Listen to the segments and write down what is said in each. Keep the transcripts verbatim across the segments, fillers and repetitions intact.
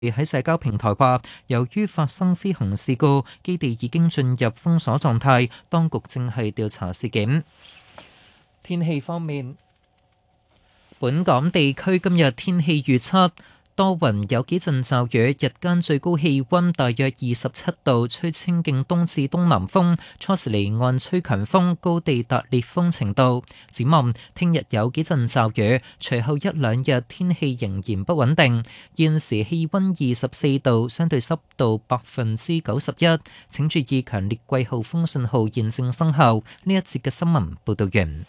喺社交平台話，由於發生飛行事故，基地已經進入封鎖狀態，當局正係調查事件。天氣方面，本港地區今日天氣預測多雲，有幾陣驟雨，日間最高氣溫大約二十七度，吹清勁東至東南風，初時離岸吹強風，高地達烈風程度。展望聽日有幾陣驟雨，隨後一兩日天氣仍然不穩定。現時氣溫二十四度，相對濕度百分之九十一。請注意強烈季候風信號現正生效。呢一節嘅新聞報道完。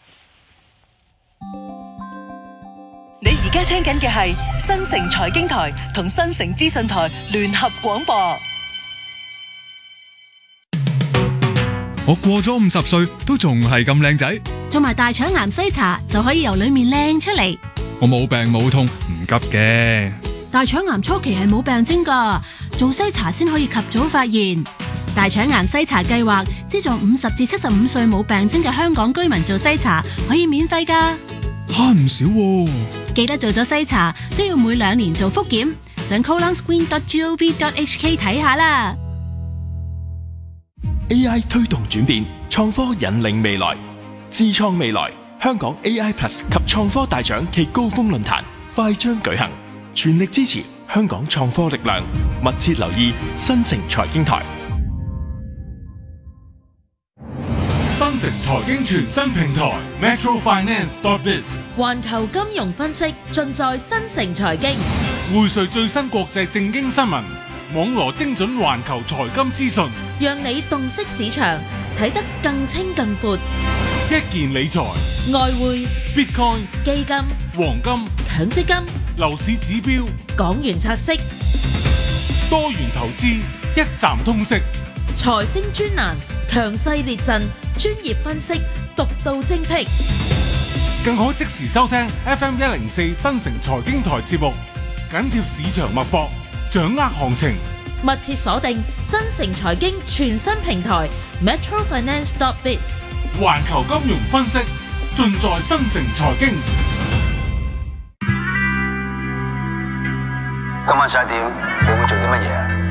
你而家聽緊嘅係新城財經台同新城資訊台聯合廣播。 我過咗五十歲都仲係咁靚仔， 做埋大腸癌篩查就可以由裏面靚出嚟。 我冇病冇痛，唔急嘅。 大腸癌初期係冇病徵㗎，做篩查先可以及早發現。大腸癌篩查計劃資助五十至七十五歲冇病徵嘅香港居民做篩查，可以免費㗎。 慳唔少喎。 記得做咗篩查都要每兩年做複檢，上 colon screen dot gov dot h k 睇下啦。 A I 推動轉變，創科引領未來，智創未來。香港 A I Plus 及創科大獎暨高峰論壇快將舉行，全力支持香港創科力量，密切留意新城財經台。 新城財經全新平台 Metro Finance dot biz， 環球金融分析盡在新城財經， 匯萃最新國際政經新聞，網羅精準環球財金資訊， 讓你洞悉市場，睇得更清更闊。 一件理財、 外匯、 Bitcoin、 基金、 黃金、 強積金、 樓市指標、 港元拆息、 多元投資，一站通識。 財星專欄，強勢列陣，專業分析，獨到精闢， 更可即時收聽 F M 一零四新城財經台節目，緊貼市場脈搏，掌握行情。 密切鎖定新城財經全新平台 Metro Finance dot biz， 環球金融分析盡在新城財經。 今晚十一點，你會做啲乜嘢？